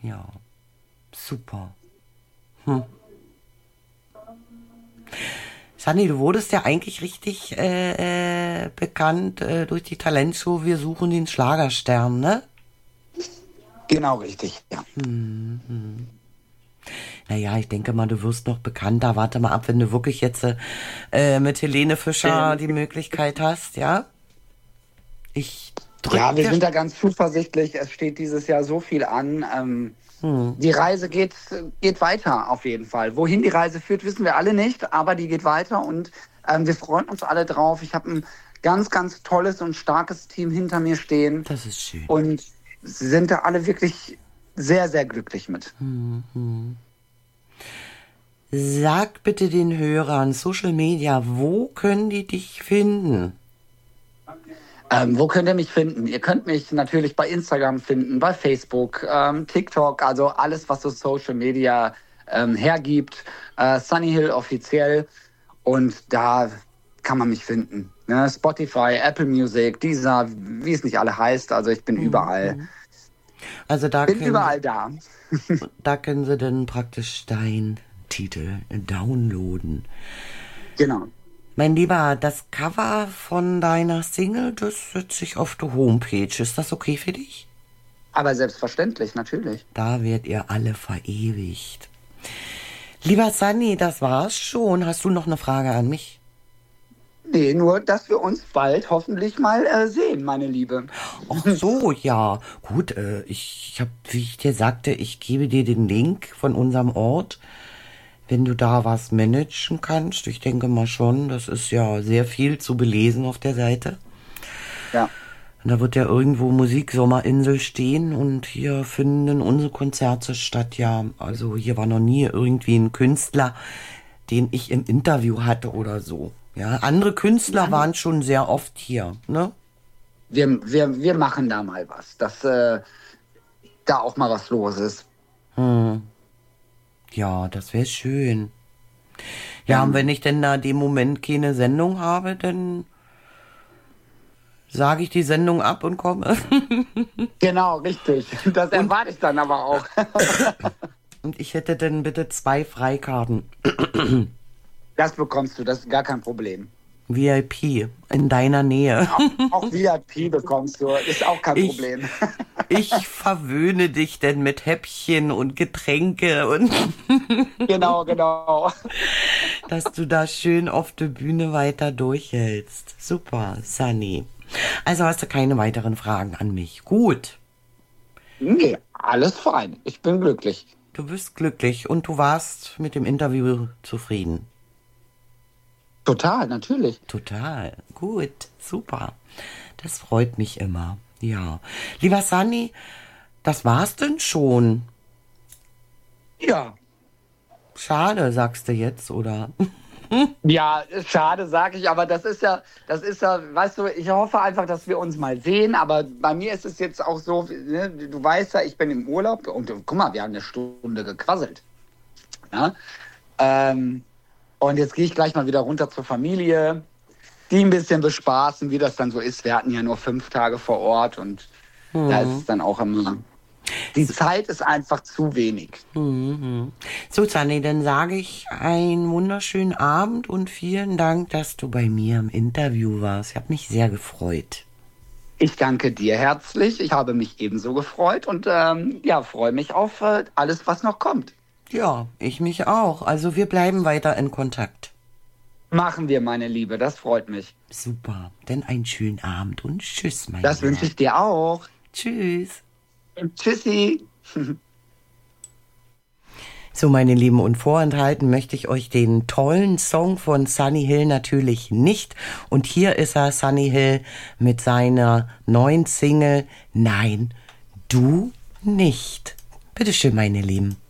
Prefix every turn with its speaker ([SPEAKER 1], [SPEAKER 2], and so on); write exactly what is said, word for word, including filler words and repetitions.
[SPEAKER 1] Ja, super. Hm. Sunny, du wurdest ja eigentlich richtig äh, äh, bekannt äh, durch die Talentshow Wir suchen den Schlagerstern, ne?
[SPEAKER 2] Genau, richtig, ja.
[SPEAKER 1] Hm, hm. Naja, ich denke mal, du wirst noch bekannter. Warte mal ab, wenn du wirklich jetzt äh, mit Helene Fischer
[SPEAKER 2] Ähm,
[SPEAKER 1] die Möglichkeit hast, ja? Ich drück
[SPEAKER 2] Ja, wir
[SPEAKER 1] dir...
[SPEAKER 2] sind da ganz zuversichtlich. Es steht dieses Jahr so viel an. Ähm,
[SPEAKER 1] Hm.
[SPEAKER 2] die Reise geht, geht weiter auf jeden Fall. Wohin die Reise führt, wissen wir alle nicht, aber die geht weiter und ähm, wir freuen uns alle drauf. Ich habe ein ganz, ganz tolles und starkes Team hinter mir stehen
[SPEAKER 1] Das ist schön.
[SPEAKER 2] und sind da alle wirklich sehr, sehr glücklich mit.
[SPEAKER 1] Hm, hm. Sag bitte den Hörern, Social Media, wo können die dich finden?
[SPEAKER 2] Ähm, wo könnt ihr mich finden? Ihr könnt mich natürlich bei Instagram finden, bei Facebook, ähm, TikTok, also alles, was so Social Media ähm, hergibt. Äh, Sunny Hill offiziell. Und da kann man mich finden. Ne? Spotify, Apple Music, Deezer, wie es nicht alle heißt. Also ich bin überall.
[SPEAKER 1] Also da
[SPEAKER 2] Bin
[SPEAKER 1] können,
[SPEAKER 2] überall da.
[SPEAKER 1] da können sie dann praktisch deinen Titel downloaden.
[SPEAKER 2] Genau.
[SPEAKER 1] Mein Lieber, das Cover von deiner Single, das setze ich auf die Homepage. Ist das okay für dich?
[SPEAKER 2] Aber selbstverständlich, natürlich.
[SPEAKER 1] Da werdet ihr alle verewigt. Lieber Sunny, das war's schon. Hast du noch eine Frage an mich?
[SPEAKER 2] Nee, nur, dass wir uns bald hoffentlich mal äh, sehen, meine Liebe.
[SPEAKER 1] Ach so, ja. Gut, äh, ich, ich habe, wie ich dir sagte, ich gebe dir den Link von unserem Ort. Wenn du da was managen kannst, ich denke mal schon, das ist ja sehr viel zu belesen auf der Seite.
[SPEAKER 2] Ja.
[SPEAKER 1] Und da wird ja irgendwo Musiksommerinsel stehen und hier finden unsere Konzerte statt. Ja, also hier war noch nie irgendwie ein Künstler, den ich im Interview hatte oder so. Ja, andere Künstler waren schon sehr oft hier, ne?
[SPEAKER 2] Wir, wir, wir machen da mal was, dass äh, da auch mal was los ist.
[SPEAKER 1] Hm. Ja, das wäre schön. Ja, und wenn ich denn da dem Moment keine Sendung habe, dann sage ich die Sendung ab und komme.
[SPEAKER 2] Genau, richtig. Das erwarte ich dann aber auch.
[SPEAKER 1] Und ich hätte dann bitte zwei Freikarten.
[SPEAKER 2] Das bekommst du, das ist gar kein Problem.
[SPEAKER 1] V I P in deiner Nähe.
[SPEAKER 2] Auch, auch V I P bekommst du, ist auch kein
[SPEAKER 1] Ich-
[SPEAKER 2] Problem.
[SPEAKER 1] Ich verwöhne dich denn mit Häppchen und Getränke und
[SPEAKER 2] Genau, genau.
[SPEAKER 1] dass du da schön auf der Bühne weiter durchhältst. Super, Sunny. Also hast du keine weiteren Fragen an mich. Gut,
[SPEAKER 2] Nee, alles fein. Ich bin glücklich.
[SPEAKER 1] du bist glücklich und du warst mit dem Interview zufrieden.
[SPEAKER 2] Total, natürlich.
[SPEAKER 1] Total. Gut, super. Das freut mich immer. Ja. Lieber Sunny, das war's denn schon.
[SPEAKER 2] Ja.
[SPEAKER 1] Schade, sagst du jetzt, oder?
[SPEAKER 2] Ja, schade, sag ich, aber das ist ja, das ist ja, weißt du, ich hoffe einfach, dass wir uns mal sehen, aber bei mir ist es jetzt auch so, ne, du weißt ja, ich bin im Urlaub und guck mal, wir haben eine Stunde gequasselt. Ja? Ähm, und jetzt gehe ich gleich mal wieder runter zur Familie, die ein bisschen bespaßen, wie das dann so ist. Wir hatten ja nur fünf Tage vor Ort und da ist es dann auch immer, die Zeit ist einfach zu wenig.
[SPEAKER 1] Mhm. So, Sunny, dann sage ich einen wunderschönen Abend und vielen Dank, dass du bei mir im Interview warst. Ich habe mich sehr gefreut.
[SPEAKER 2] Ich danke dir herzlich. Ich habe mich ebenso gefreut und ähm, ja, freue mich auf äh, alles, was noch kommt.
[SPEAKER 1] Ja, ich mich auch. Also wir bleiben weiter in Kontakt.
[SPEAKER 2] Machen wir, meine Liebe. Das freut mich.
[SPEAKER 1] Super. Dann einen schönen Abend und tschüss, mein
[SPEAKER 2] Das
[SPEAKER 1] Lieber.
[SPEAKER 2] wünsche ich dir auch.
[SPEAKER 1] Tschüss.
[SPEAKER 2] Tschüssi.
[SPEAKER 1] So, meine Lieben, und vorenthalten möchte ich euch den tollen Song von Sunny Hill natürlich nicht. Und hier ist er, Sunny Hill, mit seiner neuen Single Nein, du nicht. Bitteschön, meine Lieben.